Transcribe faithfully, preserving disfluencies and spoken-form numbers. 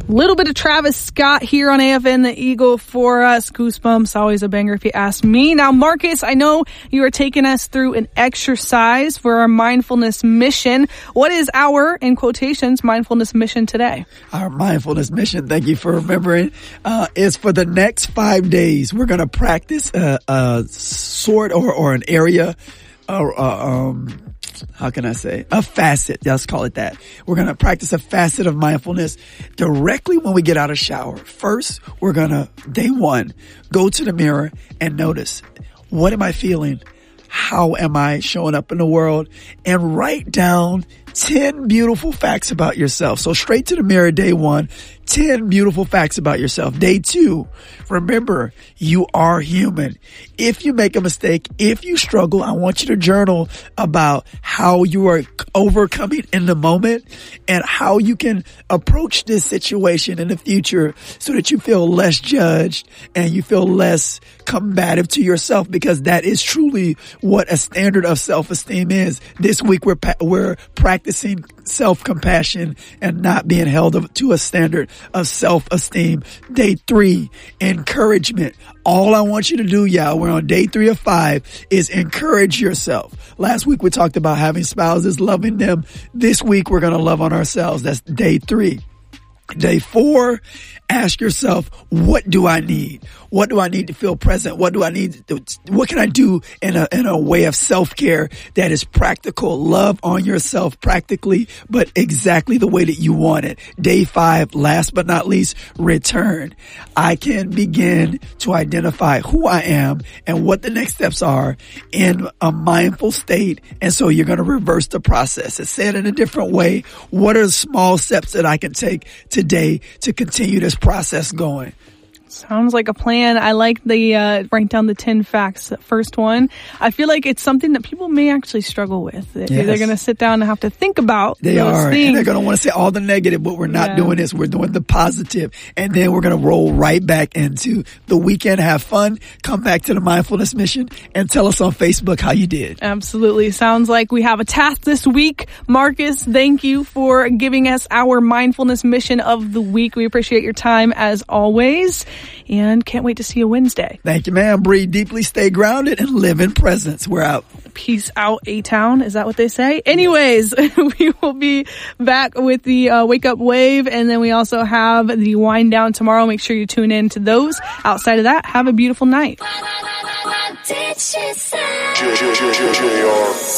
Little bit of Travis Scott here on A F N The Eagle for us. Goosebumps, always a banger if you ask me. Now, Marcus, I know you are taking us through an exercise for our mindfulness mission. What is our, in quotations, mindfulness mission today? Our mindfulness mission, thank you for remembering, uh, is for the next five days. We're going to practice a, a sort or, or an area, or, uh, um, how can I say, a facet. Let's call it that. We're going to practice a facet of mindfulness directly when we get out of shower. First, we're going to, day one, go to the mirror and notice, what am I feeling? How am I showing up in the world? And write down ten beautiful facts about yourself. So straight to the mirror, day one, ten beautiful facts about yourself. Day two, remember, you are human. If you make a mistake, if you struggle, I want you to journal about how you are overcoming in the moment and how you can approach this situation in the future so that you feel less judged and you feel less combative to yourself, because that is truly what a standard of self-esteem is. This week we're we're practicing self-compassion and not being held to a standard of self-esteem. Day three, encouragement. All I want you to do, y'all, we're on day three of five, is encourage yourself. Last week we talked about having spouses, loving them. This week we're going to love on ourselves. That's day three. Day four, ask yourself, what do I need? What do I need to feel present? What do I need to, what can I do in a, in a way of self-care that is practical? Love on yourself practically, but exactly the way that you want it. Day five, last but not least, return. I can begin to identify who I am and what the next steps are in a mindful state. And so you're going to reverse the process. It's said in a different way. What are the small steps that I can take today to continue this process going? Sounds like a plan. I like the uh, write down the ten facts. That first one, I feel like it's something that people may actually struggle with. Yes. They're going to sit down and have to think about they those are. things. And they're going to want to say all the negative, but we're not yeah. doing this. We're doing the positive. And then we're going to roll right back into the weekend, have fun, come back to the mindfulness mission, and tell us on Facebook how you did. Absolutely. Sounds like we have a task this week. Marcus, thank you for giving us our mindfulness mission of the week. We appreciate your time as always. And can't wait to see you Wednesday. Thank you, ma'am. Breathe deeply, stay grounded, and live in presence. We're out. Peace out, A-Town. Is that what they say? Anyways, we will be back with the uh, Wake Up Wave, and then we also have the Wind Down tomorrow. Make sure you tune in to those. Outside of that, have a beautiful night.